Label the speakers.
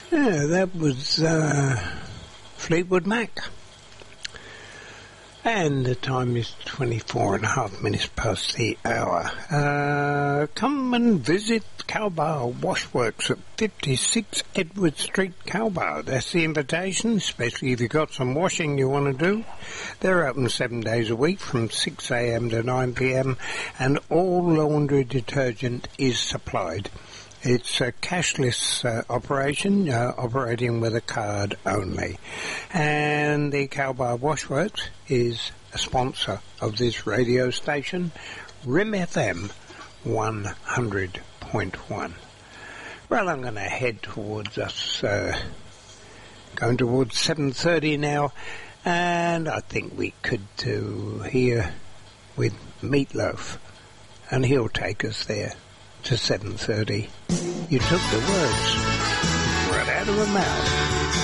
Speaker 1: Yeah, that was Fleetwood Mac. And the time is 24.5 past the hour. Come and visit Cowbar Washworks at 56 Edward Street, Cowbar. That's the invitation, especially if you've got some washing you want to do. They're open 7 days a week from 6 a.m. to 9 p.m. and all laundry detergent is supplied. It's a cashless operation, operating with a card only. And the Cowbar Washworks is a sponsor of this radio station, Rim FM 100.1. Well, I'm going to head towards us, going towards 7:30 now, and I think we could do here with Meatloaf, and he'll take us there to 7:30. You took the words right out of her mouth.